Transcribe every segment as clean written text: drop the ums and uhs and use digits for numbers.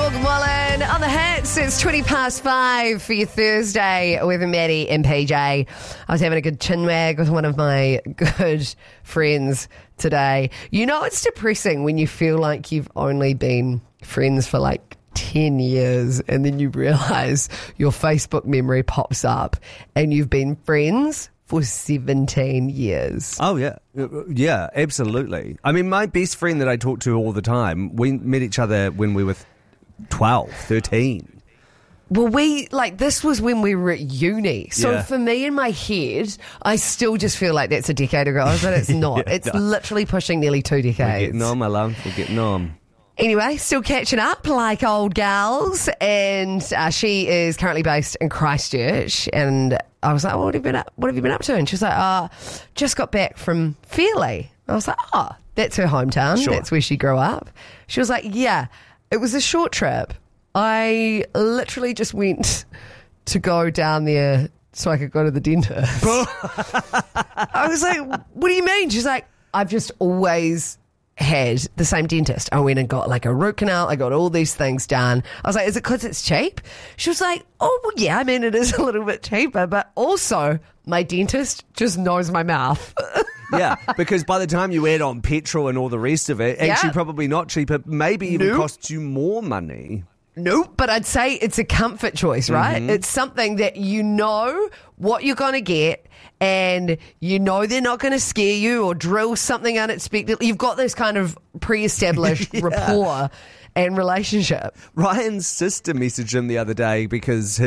Morgan Wallen on the hits. It's 5:20 for your Thursday with Maddie and PJ. I was having a good chinwag with one of my good friends today. You know, it's depressing when you feel like you've only been friends for like 10 years and then you realise your Facebook memory pops up and you've been friends for 17 years. Oh, yeah. Yeah, absolutely. I mean, my best friend that I talk to all the time, we met each other when we were 12, 13. Well, this was when we were at uni. So Yeah. for me in my head, I still just feel like that's a decade ago, but it's not. Yeah, It's no. literally pushing nearly 2 decades. We're getting on, my love. We're getting on. Anyway, still catching up like old gals, and she is currently based in Christchurch. And I was like, "What have you been up to?" And she's like, just got back from Fairley." I was like, "Oh, that's her hometown. Sure. That's where she grew up." She was like, "Yeah, it was a short trip. I literally just went to go down there so I could go to the dentist." I was like, "What do you mean?" She's like, "I've just always had the same dentist. I went and got like a root canal. I got all these things done." I was like, "Is it because it's cheap?" She was like, "Oh, well, yeah, I mean, it is a little bit cheaper, but also my dentist just knows my mouth." Yeah, because by the time you add on petrol and all the rest of it, actually Yeah. probably not cheaper, maybe even Nope. costs you more money. Nope, but I'd say it's a comfort choice, right? Mm-hmm. It's something that you know what you're going to get and you know they're not going to scare you or drill something unexpected. You've got this kind of pre-established rapport and relationship. Ryan's sister messaged him the other day because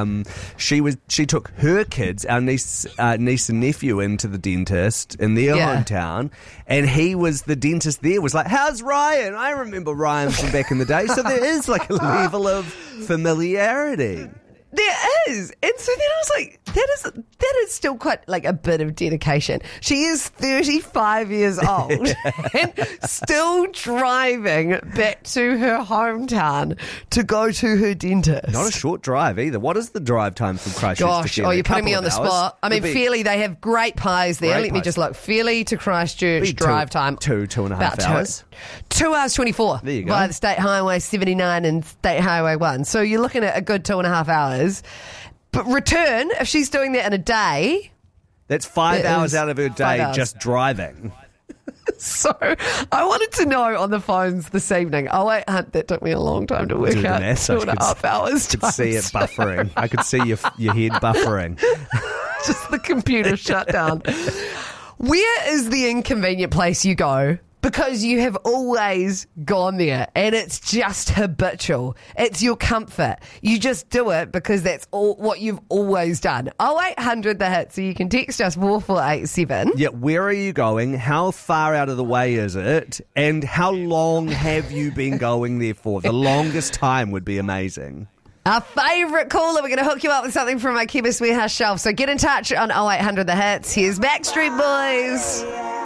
she took her kids, our niece and nephew, into the dentist in their Yeah. hometown, and the dentist there was like, "How's Ryan?" I remember Ryan from back in the day, so there is like a level of familiarity. There is. And so then I was like, that is still quite like a bit of dedication. She is 35 years old and still driving back to her hometown to go to her dentist. Not a short drive either. What is the drive time from Christchurch to Gosh, Fairley? you're putting me Couple on the of hours? spot. I mean, It'd be Fairley, they have great pies there. Great Let me pies. just look. Fairley to Christchurch Be drive time. two and a half about hours. 2 hours 24 There you go. via the State Highway 79 and State Highway 1. So you're looking at a good 2.5 hours. But return, if she's doing that in a day, That's 5 It hours is out of her 5 day hours. just driving. so I wanted to know on the phones this evening. Oh, wait, that took me a long time to work Do the out. maths. 2.5 hours. I could see it buffering. I could see your head buffering. Just the computer shut down. Where is the inconvenient place you go? Because you have always gone there and it's just habitual. It's your comfort. You just do it because that's all what you've always done. 0800 the hit, so you can text us 4487. Yeah, where are you going? How far out of the way is it? And how long have you been going there for? The longest time would be amazing. Our favourite caller, we're going to hook you up with something from our Chemist Warehouse shelf. So get in touch on 0800 the hits. Here's Backstreet Boys.